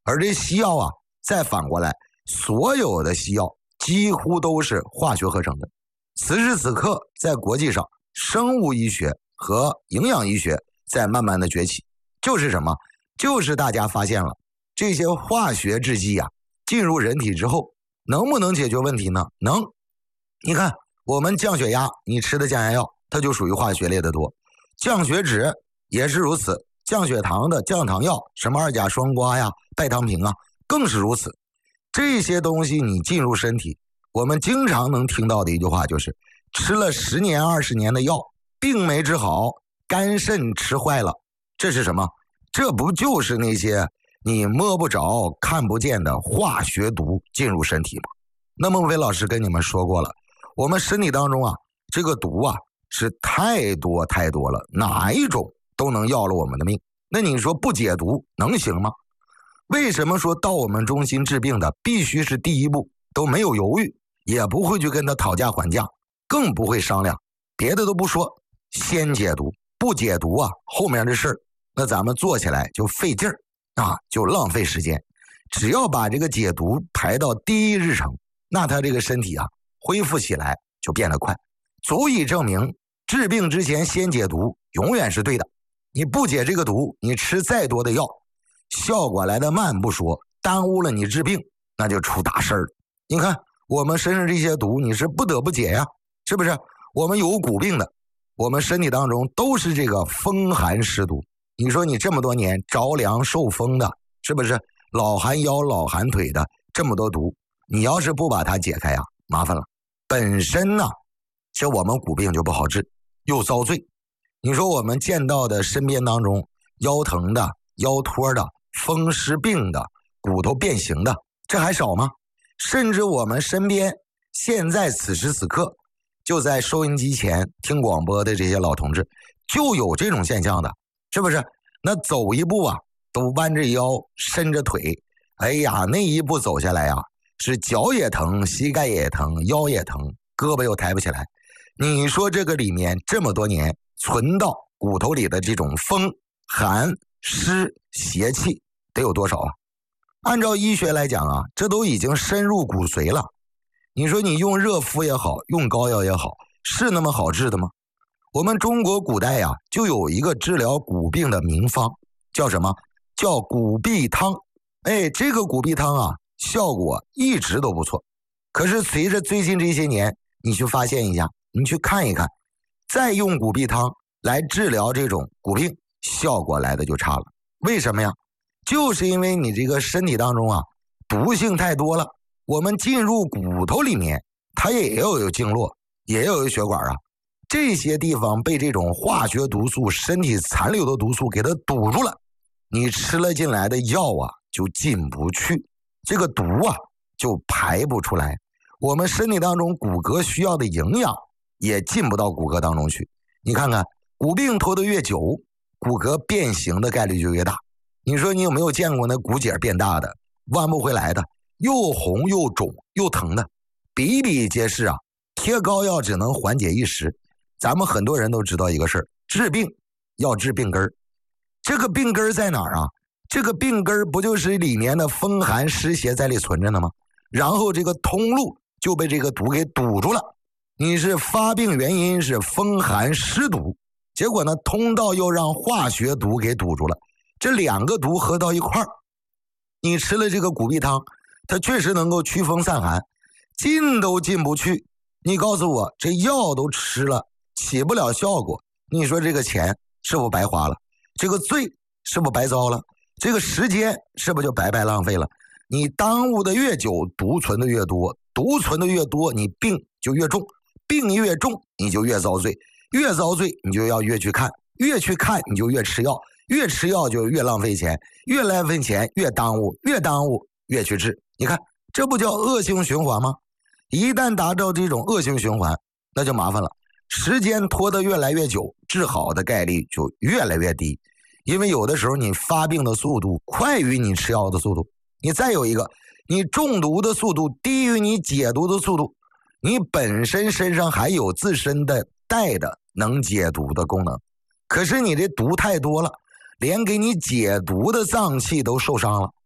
而这西药啊，再反过来，所有的西药几乎都是化学合成的。此时此刻，在国际上，生物医学和营养医学在慢慢的崛起，就是什么？就是大家发现了这些化学制剂啊，进入人体之后，能不能解决问题呢？能。你看，我们降血压，你吃的降压药，它就属于化学类的多；降血脂也是如此，降血糖的降糖药，什么2甲双胍呀、拜糖平啊，更是如此。这些东西你进入身体，我们经常能听到的一句话就是：吃了10年、20年的药，病没治好，肝肾吃坏了。这是什么？这不就是那些你摸不着、看不见的化学毒进入身体吗？那孟非老师跟你们说过了，我们身体当中啊，这个毒啊是太多太多了，哪一种都能要了我们的命。那你说不解毒能行吗？为什么说到我们中心治病的必须是第一步都没有犹豫，也不会去跟他讨价还价，更不会商量，别的都不说，先解毒。不解毒啊，后面的事儿那咱们做起来就费劲儿啊，就浪费时间。只要把这个解毒排到第一日程，那他这个身体啊恢复起来就变得快，足以证明治病之前先解毒永远是对的。你不解这个毒，你吃再多的药，效果来得慢不说，耽误了你治病，那就出大事了。你看我们身上这些毒，你是不得不解呀，是不是？我们有骨病的，我们身体当中都是这个风寒湿毒。你说你这么多年着凉受风的，是不是老寒腰老寒腿的这么多毒，你要是不把它解开呀，麻烦了。本身呢，这我们骨病就不好治，又遭罪。你说我们见到的身边当中腰疼的、腰托的、风湿病的、骨头变形的，这还少吗？甚至我们身边现在此时此刻就在收音机前听广播的这些老同志，就有这种现象的，是不是？那走一步啊都弯着腰伸着腿，哎呀，那一步走下来呀，是脚也疼，膝盖也疼，腰也疼，胳膊又抬不起来。你说这个里面这么多年存到骨头里的这种风寒湿邪气得有多少啊？按照医学来讲啊，这都已经深入骨髓了。你说你用热敷也好，用膏药也好，是那么好治的吗？我们中国古代呀，就有一个治疗骨病的名方，叫什么？叫骨痹汤。哎，这个骨痹汤啊，效果一直都不错。可是随着最近这些年，你去发现一下，你去看一看，再用骨痹汤来治疗这种骨病，效果来的就差了。为什么呀？就是因为你这个身体当中啊，毒性太多了，我们进入骨头里面，它也要有经络，也要有血管啊。这些地方被这种化学毒素、身体残留的毒素给它堵住了，你吃了进来的药啊就进不去，这个毒啊就排不出来，我们身体当中骨骼需要的营养也进不到骨骼当中去。你看看骨病拖得越久，骨骼变形的概率就越大。你说你有没有见过那骨节变大的弯不回来的，又红又肿又疼的，比比皆是啊。贴膏药只能缓解一时，咱们很多人都知道一个事儿，治病要治病根儿。这个病根儿在哪儿啊？这个病根儿不就是里面的风寒湿邪在里存着呢吗？然后这个通路就被这个毒给堵住了。你是发病原因是风寒湿毒，结果呢通道又让化学毒给堵住了，这两个毒合到一块儿，你吃了这个骨痹汤，它确实能够驱风散寒，进都进不去。你告诉我，这药都吃了，起不了效果，你说这个钱是不是白花了？这个罪是不是白遭了？这个时间是不是就白白浪费了？你耽误的越久，毒存的越多，毒存的越多，你病就越重，病越重你就越遭罪，越遭罪你就要越去看，越去看你就越吃药，越吃药就越浪费钱，越浪费钱越耽误，越耽误越去治。你看这不叫恶性循环吗？一旦达到这种恶性循环，那就麻烦了，时间拖得越来越久，治好的概率就越来越低。因为有的时候你发病的速度快于你吃药的速度，你再有一个，你中毒的速度低于你解毒的速度，你本身身上还有自身的带的能解毒的功能，可是你这毒太多了，连给你解毒的脏器都受伤了，